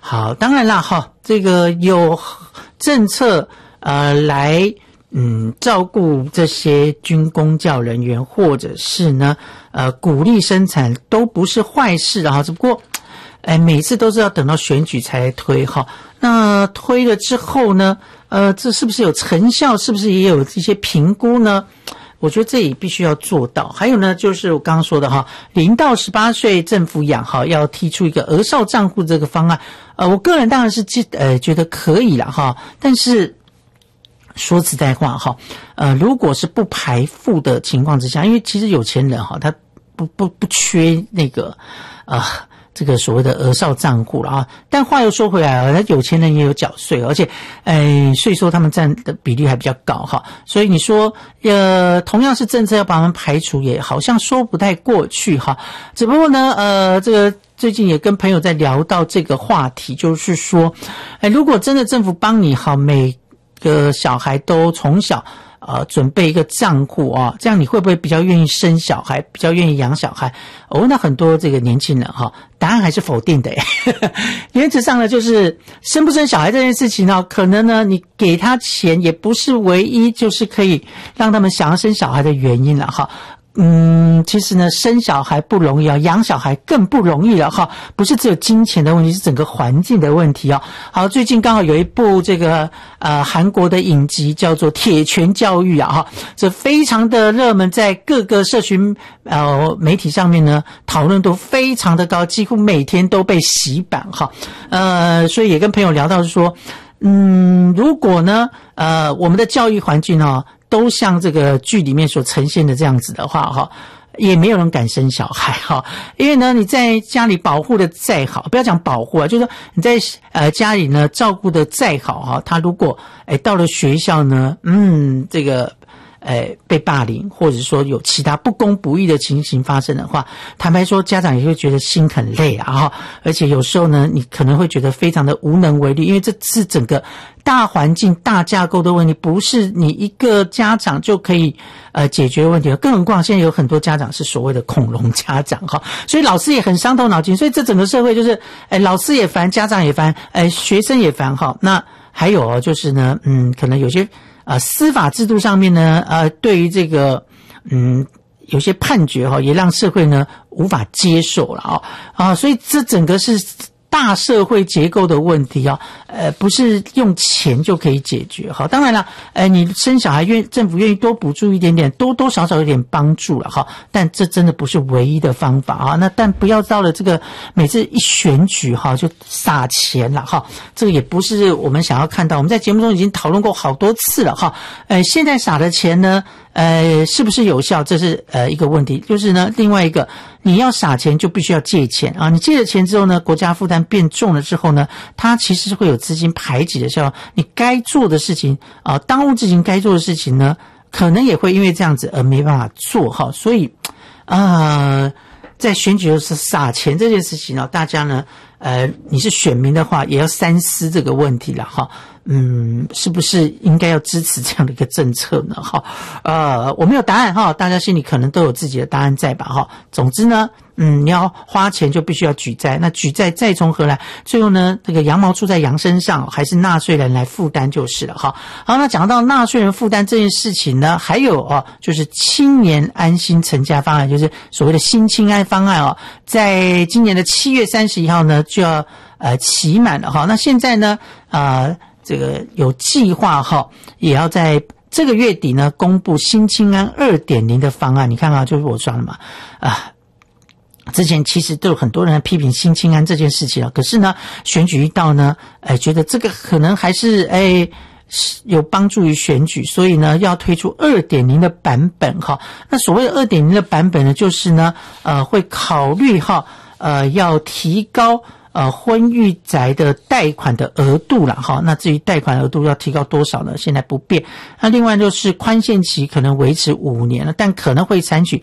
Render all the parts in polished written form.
好，当然啦，哈，这个有政策来照顾这些军公教人员，或者是呢鼓励生产，都不是坏事啊，只不过每次都是要等到选举才推哈。那推了之后呢，这是不是有成效？是不是也有一些评估呢？我觉得这也必须要做到。还有呢，就是我刚刚说的哈，0到18岁政府养哈，要提出一个儿少账户这个方案。我个人当然是觉得可以啦哈，但是说实在话哈，如果是不排富的情况之下，因为其实有钱人哈，他不缺那个这个所谓的儿少账户了啊，但话又说回来啊，有钱人也有缴税，而且税收他们占的比例还比较高哈，所以你说同样是政策要把他们排除，也好像说不太过去哈。只不过呢这个最近也跟朋友在聊到这个话题，就是说如果真的政府帮你好，每个小孩都从小准备一个账户啊，这样你会不会比较愿意生小孩，比较愿意养小孩？那很多这个年轻人哈，答案还是否定的耶。原则上呢，就是生不生小孩这件事情呢，可能呢你给他钱也不是唯一就是可以让他们想要生小孩的原因了哈。其实呢，生小孩不容易啊，养小孩更不容易了哈，不是只有金钱的问题，是整个环境的问题啊。好，最近刚好有一部这个韩国的影集叫做《铁拳教育》啊哈，这非常的热门，在各个社群媒体上面呢讨论度非常的高，几乎每天都被洗版哈。所以也跟朋友聊到说，如果呢我们的教育环境都像这个剧里面所呈现的这样子的话哈，也没有人敢生小孩哈，因为呢你在家里保护的再好，不要讲保护啊，就是说你在家里呢照顾的再好哈，他如果到了学校呢这个被霸凌，或者说有其他不公不义的情形发生的话，坦白说家长也会觉得心很累啊哈，而且有时候呢你可能会觉得非常的无能为力，因为这是整个大环境大架构的问题，不是你一个家长就可以解决问题的，更何况现在有很多家长是所谓的恐龙家长哈，所以老师也很伤头脑筋，所以这整个社会就是老师也烦，家长也烦，学生也烦哈。那还有就是呢可能有些司法制度上面呢对于这个有些判决也让社会呢无法接受了所以这整个是大社会结构的问题不是用钱就可以解决哈。当然了你生小孩政府愿意多补助一点点，多多少少有点帮助了哈，但这真的不是唯一的方法那但不要到了这个每次一选举就撒钱了哈，这个也不是我们想要看到。我们在节目中已经讨论过好多次了哈。现在撒的钱呢是不是有效，这是一个问题。就是呢另外一个，你要撒钱就必须要借钱你借了钱之后呢，国家负担变重了之后呢，它其实是会有资金排挤的效果，你该做的事情当务之急该做的事情呢，可能也会因为这样子而没办法做哈。所以在选举的时候撒钱这件事情大家呢你是选民的话也要三思这个问题了哈。是不是应该要支持这样的一个政策呢我没有答案哈，大家心里可能都有自己的答案在吧哈。总之呢你要花钱就必须要举债，那举债再从何来？最后呢这个羊毛出在羊身上，还是纳税人来负担就是了哈。好，那讲到纳税人负担这件事情呢，还有就是青年安心成家方案，就是所谓的新青安方案在今年的7月31号呢就要期满了哈。那现在呢这个有计划也要在这个月底呢公布新青安 2.0 的方案。你看就是我说了嘛之前其实都有很多人批评新青安这件事情可是呢选举一到呢觉得这个可能还是有帮助于选举，所以呢要推出 2.0 的版本那所谓的 2.0 的版本呢，就是呢会考虑要提高婚育宅的贷款的额度啦那至于贷款额度要提高多少呢，现在不变。那另外就是宽限期可能维持5年了，但可能会采取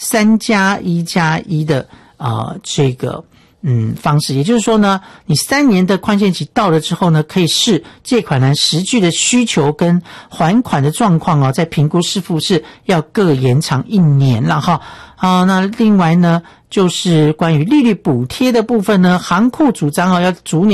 3+1+1的这个方式，也就是说呢你3年的宽限期到了之后呢，可以视借款人实际的需求跟还款的状况再评估是不是要各延长1年了那另外呢就是关于利率补贴的部分呢，行库主张要逐年